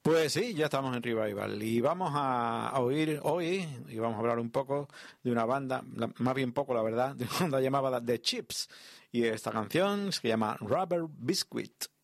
Pues sí, ya estamos en Revival y vamos a oír hoy y vamos a hablar un poco de una banda, más bien poco la verdad, de una banda llamada The Chips, y esta canción se llama Rubber Biscuit.